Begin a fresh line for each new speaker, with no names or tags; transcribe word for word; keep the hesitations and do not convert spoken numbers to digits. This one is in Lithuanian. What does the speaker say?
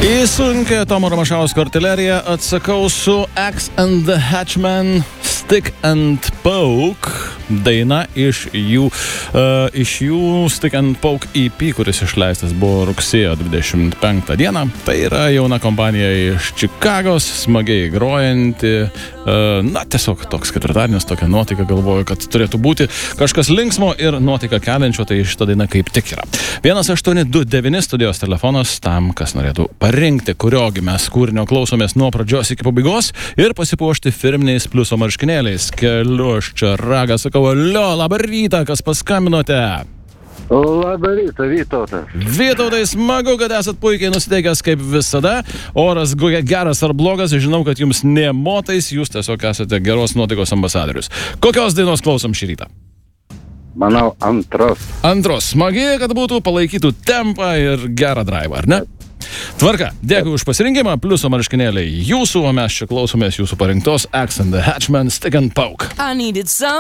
Į sunkę Tomo Ramašausko artileriją atsakau su Axe and the Hatchman Stick and Poke daina iš jų, uh, iš jų Stick and Poke E P, kuris išleistas buvo rugsėjo dvidešimt penktą dieną. Tai yra jauna kompanija iš Čikagos, smagiai grojanti. Uh, na, tiesiog toks ketvirtadienis, tokia nuotaika, galvoju, kad turėtų būti kažkas linksmo ir nuotaiką keliančio, tai šita daina kaip tik yra. vienas aštuoni du devyni studijos telefonas tam, kas norėtų parinkti, kuriogi mes kūrinio klausomės nuo pradžios iki pabaigos ir pasipuošti firminiais pliuso marškinėliais. Keliu aš čia ragą, sakau, alio, labą rytą, kas paskambinote?
Labą rytą, Vytautas.
Vytautai, smagu, kad esat puikiai nusiteikęs kaip visada. Oras geras ar blogas, žinau, kad jums nė motais, jūs tiesiog esate geros nuotaikos ambasadorius. Kokios dainos klausom šį rytą?
Manau, antros.
Antros. Smagiai, kad būtų, palaikytų tempą ir gerą drivą, ar ne? Tvarka, dėkui už pasirinkimą, pliuso marškinėliai jūsų, o mes čia klausomės jūsų parinktos Axe and the Hatchman Stick and Poke.
I needed some